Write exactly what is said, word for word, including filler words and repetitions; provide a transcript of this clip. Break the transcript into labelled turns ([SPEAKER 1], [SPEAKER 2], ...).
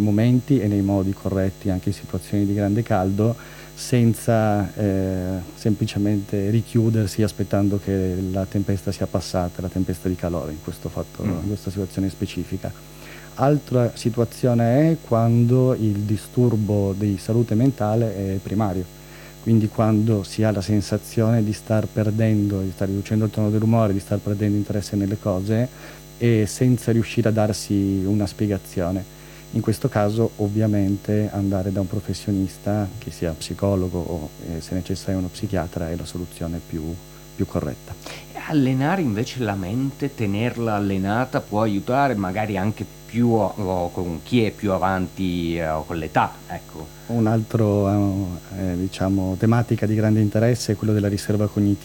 [SPEAKER 1] momenti e nei modi corretti, anche in situazioni di grande caldo, senza eh, semplicemente richiudersi aspettando che la tempesta sia passata, la tempesta di calore in questo fatto,
[SPEAKER 2] Mm.
[SPEAKER 1] in questa situazione specifica. Altra situazione è quando il disturbo di salute mentale è primario, quindi quando si ha la sensazione di star perdendo, di star riducendo il tono dell'umore, di star perdendo interesse nelle cose e senza riuscire a darsi una spiegazione. In questo caso ovviamente andare da un professionista, che sia psicologo o eh, se necessario uno psichiatra, è la soluzione più, più corretta.
[SPEAKER 2] E allenare invece la mente, tenerla allenata può aiutare magari anche più o- o con chi è più avanti eh, o con l'età, ecco.
[SPEAKER 1] Un altro, eh, diciamo, tematica di grande interesse è quello della riserva cognitiva.